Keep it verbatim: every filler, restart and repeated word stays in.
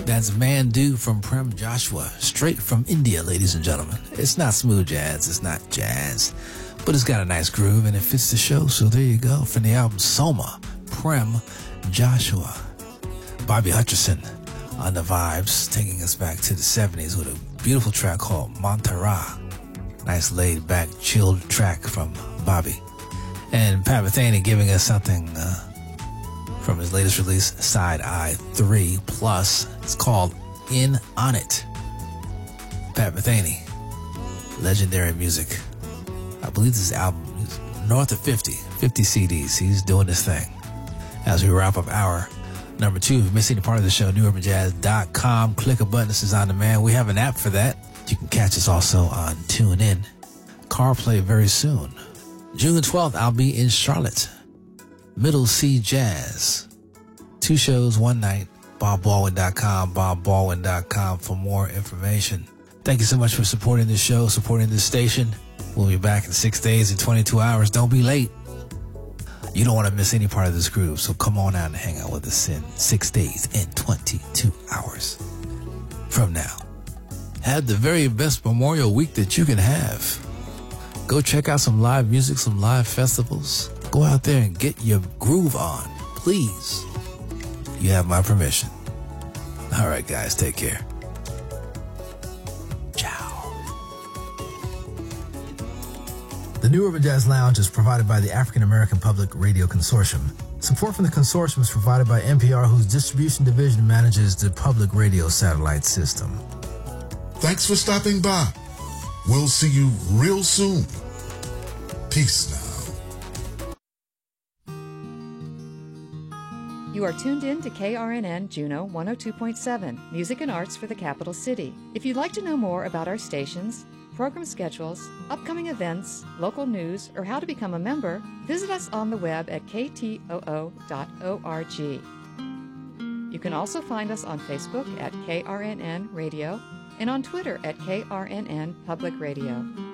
That's Mandu from Prem Joshua, straight from India, ladies and gentlemen. It's not smooth jazz, it's not jazz, but it's got a nice groove and it fits the show, so there you go. From the album Soma, Prem Joshua. Bobby Hutcherson on the vibes, taking us back to the seventies with a beautiful track called Montara. Nice laid-back, chilled track from Bobby. And Pat Metheny giving us something uh, from his latest release, Side Eye three Plus. It's called In On It. Pat Metheny, legendary music. I believe this album is north of fifty, fifty C Ds. He's doing this thing. As we wrap up hour number two, if you're missing a part of the show, new urban jazz dot com. Click a button. This is on demand. We have an app for that. You can catch us also on TuneIn. CarPlay very soon. June twelfth, I'll be in Charlotte. Middle C Jazz. Two shows, one night. bob baldwin dot com, bob baldwin dot com for more information. Thank you so much for supporting this show, supporting this station. We'll be back in six days and twenty-two hours. Don't be late. You don't want to miss any part of this groove, so come on out and hang out with us in six days and twenty-two hours from now. Have the very best Memorial Week that you can have. Go check out some live music, some live festivals. Go out there and get your groove on, please. You have my permission. All right, guys, take care. Ciao. The New Urban Jazz Lounge is provided by the African American Public Radio Consortium. Support from the consortium is provided by N P R, whose distribution division manages the public radio satellite system. Thanks for stopping by. We'll see you real soon. Peace now. You are tuned in to K R N N Juneau one oh two point seven, Music and Arts for the Capital City. If you'd like to know more about our stations, program schedules, upcoming events, local news, or how to become a member, visit us on the web at k t o o dot org. You can also find us on Facebook at K R N N Radio and on Twitter at K R N N Public Radio.